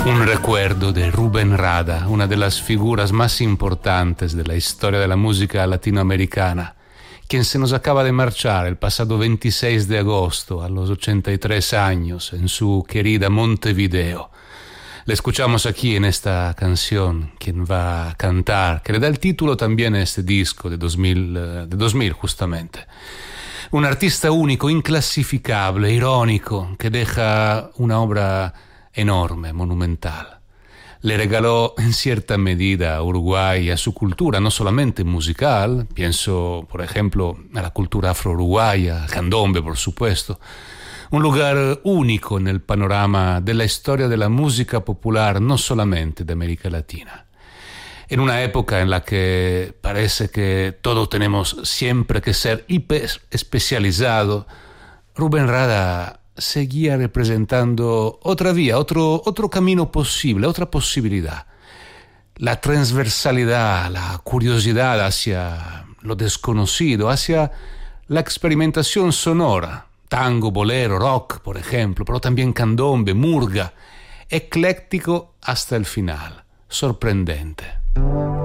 Un recuerdo de Rubén Rada, una de las figuras más importantes de la historia de la música latinoamericana, quien se nos acaba de marchar el pasado 26 de agosto a los 83 años en su querida Montevideo. Le escuchamos aquí en esta canción, quien va a cantar, que le da el título también a este disco de 2000 justamente. Un artista único, inclasificable, irónico, que deja una obra enorme, monumental. Le regaló en cierta medida a Uruguay y a su cultura, no solamente musical, pienso por ejemplo a la cultura afro-uruguaya, candombe por supuesto, un lugar único en el panorama de la historia de la música popular, no solamente de América Latina. En una época en la que parece que todos tenemos siempre que ser hiper especializado, Rubén Rada seguía representando otra vía, otro camino posible, otra posibilidad. La transversalidad, la curiosidad hacia lo desconocido, hacia la experimentación sonora. Tango, bolero, rock, por ejemplo, pero también candombe, murga. Ecléctico hasta el final. Sorprendente.